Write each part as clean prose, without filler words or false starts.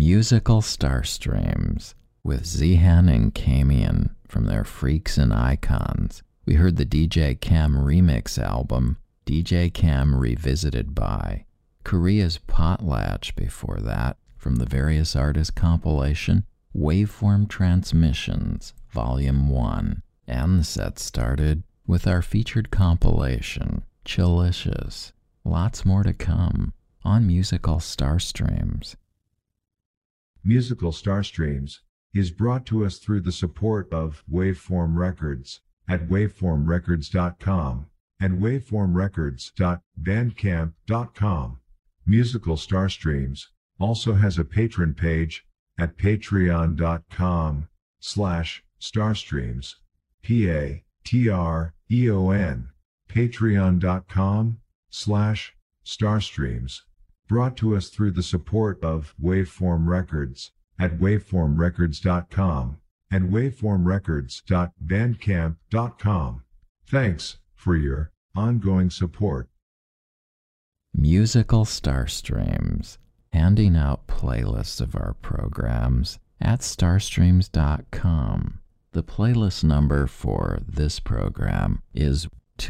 Musical Starstreams with Zihan and Kamian from their Freaks and Icons. We heard the DJ Cam remix album, DJ Cam Revisited by, Korea's Potlatch before that, from the Various Artists compilation, Waveform Transmissions, Volume 1. And the set started with our featured compilation, Chillicious. Lots more to come on Musical Starstreams. Musical Starstreams is brought to us through the support of Waveform Records at waveformrecords.com and waveformrecords.bandcamp.com. Musical Starstreams also has a patron page at patreon.com/starstreams. Patreon, patreon.com/starstreams. Brought to us through the support of Waveform Records at waveformrecords.com and waveformrecords.bandcamp.com. Thanks for your ongoing support. Musical Starstreams, handing out playlists of our programs at starstreams.com. The playlist number for this program is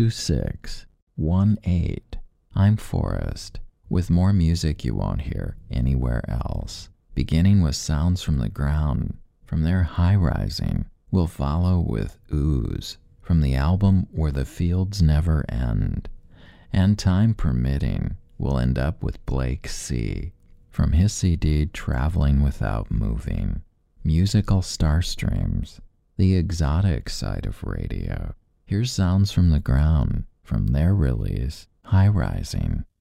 2618. I'm Forrest, with more music you won't hear anywhere else. Beginning with Sounds from the Ground, from their High Rising, we'll follow with Ooze, from the album Where the Fields Never End. And time permitting, we'll end up with Blake C., from his CD Traveling Without Moving. Musical Starstreams, the exotic side of radio. Here's Sounds from the Ground, from their release, High Rising.